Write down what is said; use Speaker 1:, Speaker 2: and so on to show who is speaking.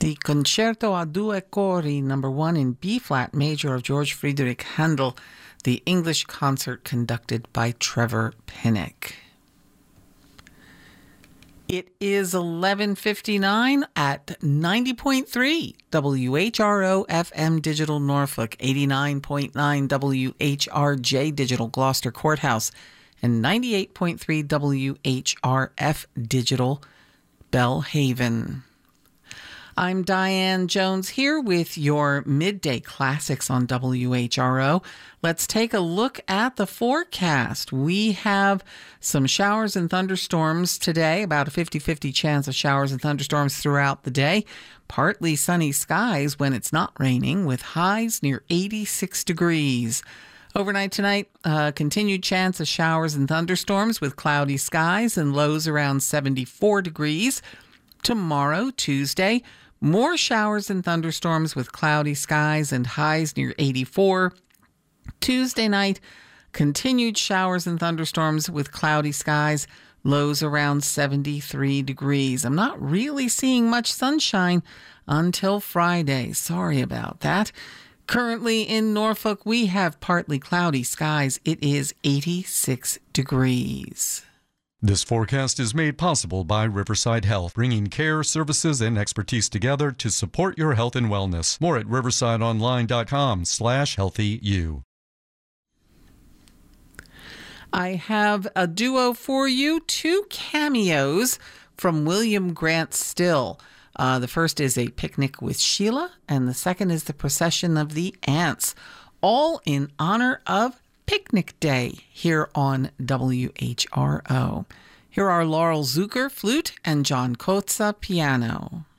Speaker 1: The Concerto a Due Cori, number 1 in B-flat major of George Friedrich Handel, the English concert conducted by Trevor Pinnock. It is 11:59 at 90.3 WHRO FM Digital Norfolk, 89.9 WHRJ Digital Gloucester Courthouse, and 98.3 WHRF Digital Belhaven. I'm Diane Jones here with your midday classics on WHRO. Let's take a look at the forecast. We have some showers and thunderstorms today, about a 50-50 chance of showers and thunderstorms throughout the day. Partly sunny skies when it's not raining, with highs near 86 degrees. Overnight tonight, continued chance of showers and thunderstorms with cloudy skies and lows around 74 degrees. Tomorrow, Tuesday, more showers and thunderstorms with cloudy skies and highs near 84. Tuesday night, continued showers and thunderstorms with cloudy skies, lows around 73 degrees. I'm not really seeing much sunshine until Friday. Sorry about that. Currently in Norfolk, we have partly cloudy skies. It is 86 degrees.
Speaker 2: This forecast is made possible by Riverside Health, bringing care, services, and expertise together to support your health and wellness. More at riversideonline.com/healthyu.
Speaker 1: I have a duo for you, 2 cameos from William Grant Still. The first is A Picnic with Sheila, and the second is The Procession of the Ants, all in honor of Picnic Day here on WHRO. Here are Laurel Zucker, flute, and John Kotza, piano.